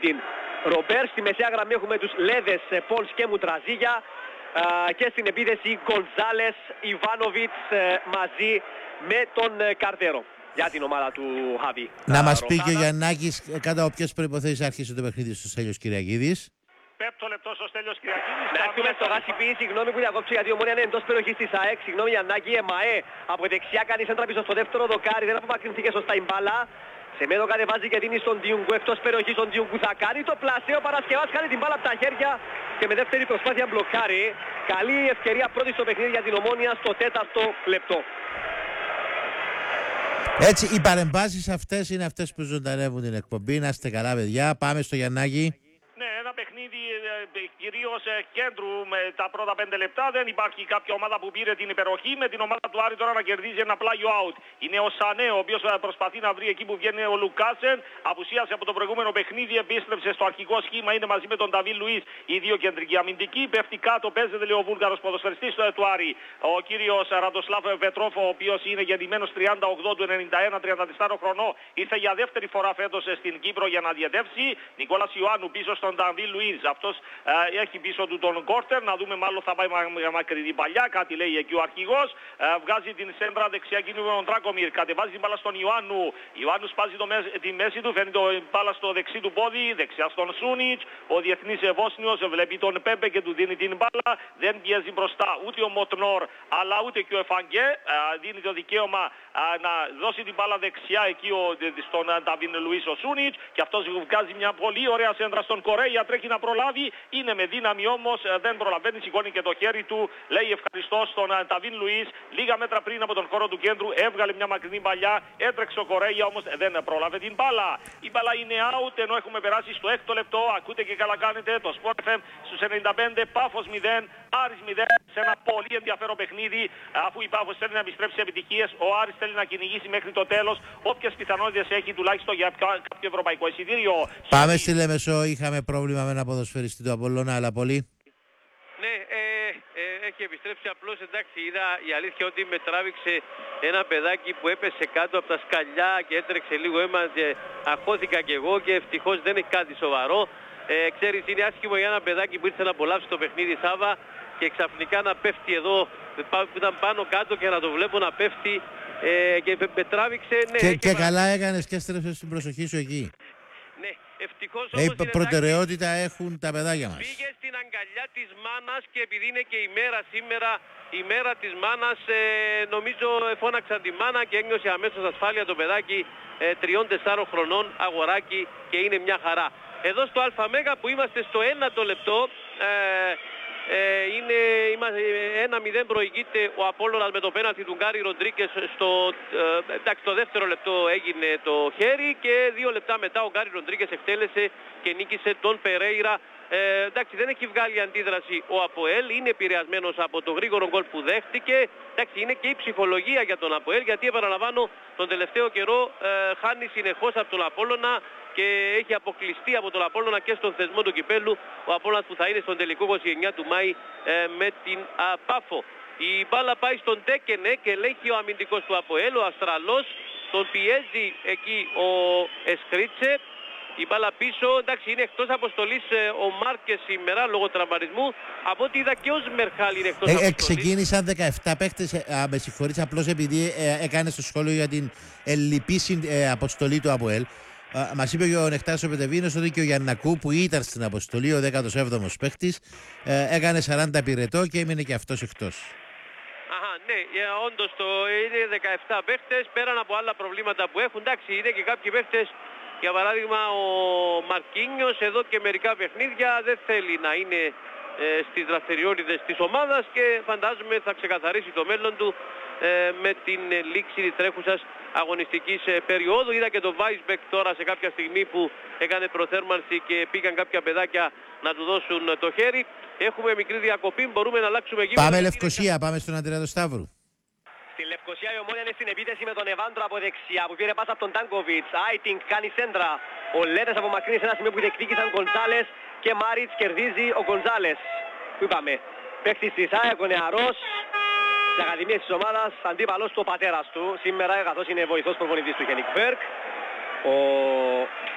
την Ρομπέρ. Στη μεσαία γραμμή έχουμε τους Λέδες, Πόλς και Μουτραζίγια. Και στην επίθεση Γκονζάλες, Ιβάνοβιτς μαζί με τον Καρδέρο για την ομάδα του Χαβί. Να μας πει και ο Γιαννάκης κατά όποιες προϋποθέσεις άρχισε το παιχνίδι στο Στέλιος Κυριακίδης. Πέπτο λεπτό στο Στέλιος Κυριακίδης. Να έρθουμε στο Γασιπί, συγγνώμη που διακόψω γιατί η Ομόνια είναι εντός περιοχής της ΑΕΚ. Συγγνώμη Γιαννάκη, ΕΜΑΕ από δεξιά κάνει σέντρα πίσω στο δεύτερο δοκάρι, δεν απομακρυνθήκε σωστά η μπάλα. Σε μέτω κατεβάζει και δίνει στον Διούγκου, εκτός περιοχής τον Διούγκου θα κάνει το πλασέο, Παρασκευάς κάνει την μπάλα από τα χέρια και με δεύτερη προσπάθεια μπλοκάρει. Καλή ευκαιρία πρώτη στο παιχνίδι για την Ομόνια στο τέταρτο λεπτό. Έτσι, οι παρεμβάσεις αυτές είναι αυτές που ζωντανεύουν την εκπομπή. Να είστε καλά, παιδιά. Πάμε στο Γιαννάκη. Ναι, ένα παιχνίδι κυρίως κέντρου με τα πρώτα 5 λεπτά. Δεν υπάρχει κάποια ομάδα που πήρε την υπεροχή. Με την ομάδα του Άρη τώρα να κερδίζει ένα πλάγιο out. Είναι ο Σανέ, ο οποίος προσπαθεί να βρει εκεί που βγαίνει ο Λουκάσεν. Απουσίασε από το προηγούμενο παιχνίδι, επίστρεψε στο αρχικό σχήμα. Είναι μαζί με τον Νταβίλ Λουίς οι δύο κεντρικοί αμυντικοί. Πέφτει κάτω, παίζεται λέει ο Βούλγαρος ποδοσφαιριστής του Άρη. Ο κύριος Ραντοσλάβ Πετρόφ, ο οποίος είναι γεννημένος 38 του 91, 34 χρονών. Ήρθε για δεύτερη φορά φέτος στην Κύπρο για να διαιτεύσει. Νικόλας Ιωάννου πίσω στον Νταβίλ Λουίς. Αυτός έχει πίσω του τον Κόρτερ. Να δούμε, μάλλον θα πάει μακρινή παλιά. Κάτι λέει εκεί ο αρχηγός. Βγάζει την σέντρα δεξιά κίνημα τον Τράκομιρ. Κατεβάζει την μπάλα στον Ιωάννου. Ιωάννου σπάζει τη μέση του. Φέρνει την μπάλα στο δεξί του πόδι. Δεξιά στον Σούνιτς. Ο διεθνής Βόσνιος βλέπει τον Πέμπε και του δίνει την μπάλα. Δεν πιέζει μπροστά ούτε ο Μοτνόρ αλλά ούτε και ο Εφαγκέ. Δίνει το δικαίωμα να δώσει την μπάλα δεξιά εκεί στον Νταβίν Λουίς ο Σούνιτς. Και αυτός βγάζει μια πολύ ωραία σέντρα στον Κορέια. Τρέχει να προλάβει. Είναι με δύναμη όμως, δεν προλαβαίνει, σηκώνει και το χέρι του. Λέει ευχαριστώ στον Νταβίν Λουίς. Λίγα μέτρα πριν από τον χώρο του κέντρου έβγαλε μια μακρινή παλιά. Έτρεξε ο Κορέια όμως δεν πρόλαβε την μπάλα. Η μπάλα είναι out ενώ έχουμε περάσει στο 6ο λεπτό. Ακούτε και καλά κάνετε το Sport FM στους 95. Πάφος 0, Άρης 0. Σε ένα πολύ ενδιαφέρον παιχνίδι. Αφού η Πάφος θέλει να επιστρέψει επιτυχίες, ο Άρης θέλει να κυνηγήσει μέχρι το τέλος. Όποιες πιθανότητες έχει τουλάχιστον για κάποιο ευρωπαϊκό εισιτήριο. Πάμε στη Λεμεσό. Είχαμε πρόβλημα με ένα ποδοσφαιριστή του Απολλώνα, αλλά πολύ. Ναι, έχει επιστρέψει απλώς, εντάξει, είδα η αλήθεια ότι με τράβηξε ένα παιδάκι που έπεσε κάτω από τα σκαλιά και έτρεξε λίγο αίμα και αχώθηκα κι εγώ και ευτυχώς δεν έχει κάτι σοβαρό. Ξέρεις, είναι άσχημο για ένα παιδάκι που ήρθε να απολαύσει το παιχνίδι Σάβα και ξαφνικά να πέφτει εδώ που ήταν πάνω κάτω και να το βλέπω να πέφτει και με τράβηξε. Ναι, και καλά έκανες και έστρεψες την προσοχή σου εκεί. Ναι, ευτυχώς όμως είναι προτεραιότητα έχουν τα παιδάκια μας. Πήγε στην αγκαλιά της μάνας και επειδή είναι και η μέρα σήμερα, η μέρα της μάνας, νομίζω φώναξαν τη μάνα και ένιωσε αμέσως ασφάλεια το παιδάκι 3-4 χρονών, αγοράκι και είναι μια χαρά. Εδώ στο ΑΜΕΓΑ που είμαστε στο 1ο λεπτό, είμαστε 1-0 προηγείται ο Απόλλωνας με το πέναλτι του Γκάρι Ροντρίκες το δεύτερο λεπτό έγινε το χέρι και 2 λεπτά μετά ο Γκάρι Ροντρίκες εκτέλεσε και νίκησε τον Περέιρα. Εντάξει, δεν έχει βγάλει αντίδραση ο ΑΠΟΕΛ, είναι επηρεασμένος από το γρήγορο γκολ που δέχτηκε. Εντάξει, είναι και η ψυχολογία για τον ΑΠΟΕΛ γιατί επαναλαμβάνω τον τελευταίο καιρό χάνει συνεχώς από τον Απόλλωνα και έχει αποκλειστεί από τον Απόλλωνα και στον θεσμό του κυπέλου. Ο Απόλλωνας που θα είναι στον τελικό 29 του Μάη με την Πάφο. Η μπάλα πάει στον Τέκενε και ελέγχει ο αμυντικός του ΑΠΟΕΛ, ο Αστραλός. Τον πιέζει εκεί ο Εσκρίτσε. Η μπάλα πίσω, εντάξει, είναι εκτός αποστολής ο Μάρκες σήμερα λόγω τραυματισμού. Από ό,τι είδα και ο Σμερχάλ είναι εκτός αποστολής. Ξεκίνησαν 17 παίχτες, με συγχωρείς, απλώς επειδή έκανε το σχόλιο για την ελλειπή αποστολή του ΑΠΟΕΛ. Μας είπε και ο Νεκτάριος Πετεβίνος ότι και ο Γιαννακού που ήταν στην αποστολή, ο 17ος παίχτης, έκανε 40 πυρετό και έμεινε και αυτός εκτός. Αχα, ναι, όντως είναι 17 παίχτες πέραν από άλλα προβλήματα που έχουν. Εντάξει, είναι και κάποιοι παίχτες. Για παράδειγμα ο Μαρκίνιος εδώ και μερικά παιχνίδια δεν θέλει να είναι στις δραστηριότητες της ομάδας και φαντάζομαι θα ξεκαθαρίσει το μέλλον του με την λήξη της τρέχουσας αγωνιστικής περίοδου. Είδα και το Βάισμπεκ τώρα σε κάποια στιγμή που έκανε προθέρμανση και πήγαν κάποια παιδάκια να του δώσουν το χέρι. Έχουμε μικρή διακοπή, μπορούμε να αλλάξουμε γήπεδο. Πάμε Λευκοσία, πάμε στον Αντρεατοσταύρου. Στη Λευκοσία η Ομόνια είναι στην επίθεση με τον Εβάντρο από δεξιά που πήρε πάσα από τον Τάνκοβιτς. Άιτινγκ κάνει σέντρα. Ο Λέδες απομακρύνει σε ένα σημείο που διεκδίκησαν Γκονζάλες και Μάριτς κερδίζει ο Γκονζάλες. Που είπαμε, παίκτης της ΑΕΚ, ο νεαρός, της ακαδημίας της ομάδας, αντίπαλος του ο πατέρας του. Σήμερα καθώς είναι βοηθός προπονητής του Χένικ Μπέρκ. Ο